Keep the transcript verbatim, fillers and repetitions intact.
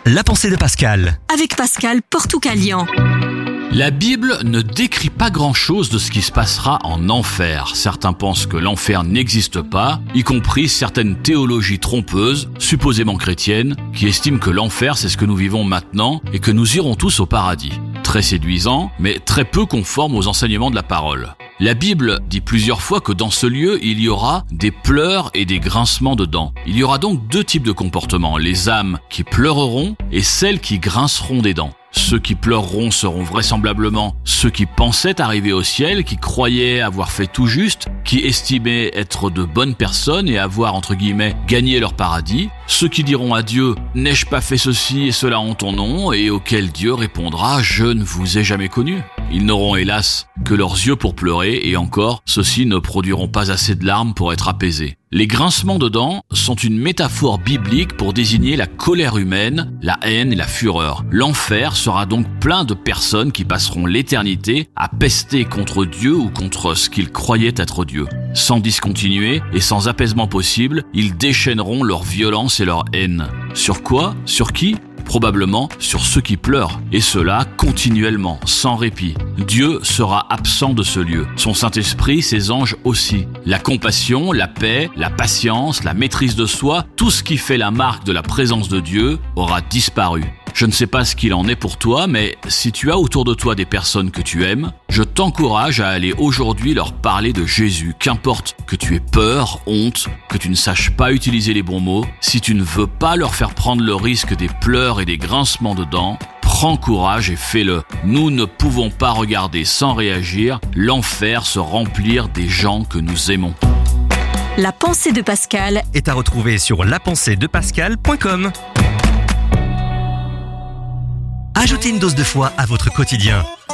La pensée de Pascal. Avec Pascal Portoucalian. La Bible ne décrit pas grand-chose de ce qui se passera en enfer. Certains pensent que l'enfer n'existe pas, y compris certaines théologies trompeuses, supposément chrétiennes, qui estiment que l'enfer c'est ce que nous vivons maintenant et que nous irons tous au paradis. Très séduisant, mais très peu conforme aux enseignements de la parole. La Bible dit plusieurs fois que dans ce lieu, il y aura des pleurs et des grincements de dents. Il y aura donc deux types de comportements, les âmes qui pleureront et celles qui grinceront des dents. Ceux qui pleureront seront vraisemblablement ceux qui pensaient arriver au ciel, qui croyaient avoir fait tout juste, qui estimaient être de bonnes personnes et avoir, entre guillemets, gagné leur paradis. Ceux qui diront à Dieu « N'ai-je pas fait ceci et cela en ton nom ?» et auquel Dieu répondra « Je ne vous ai jamais connu ». Ils n'auront hélas que leurs yeux pour pleurer et encore, ceux-ci ne produiront pas assez de larmes pour être apaisés. Les grincements de dents sont une métaphore biblique pour désigner la colère humaine, la haine et la fureur. L'enfer sera donc plein de personnes qui passeront l'éternité à pester contre Dieu ou contre ce qu'ils croyaient être Dieu. Sans discontinuer et sans apaisement possible, ils déchaîneront leur violence et leur haine. Sur quoi ? Sur qui ? Probablement sur ceux qui pleurent, et cela continuellement, sans répit. Dieu sera absent de ce lieu, son Saint-Esprit, ses anges aussi. La compassion, la paix, la patience, la maîtrise de soi, tout ce qui fait la marque de la présence de Dieu aura disparu. Je ne sais pas ce qu'il en est pour toi, mais si tu as autour de toi des personnes que tu aimes, je t'encourage à aller aujourd'hui leur parler de Jésus. Qu'importe que tu aies peur, honte, que tu ne saches pas utiliser les bons mots, si tu ne veux pas leur faire prendre le risque des pleurs et des grincements de dents, prends courage et fais-le. Nous ne pouvons pas regarder sans réagir l'enfer se remplir des gens que nous aimons. La pensée de Pascal Est à retrouver sur la pensée de pascal point com. Ajoutez une dose de foi à votre quotidien.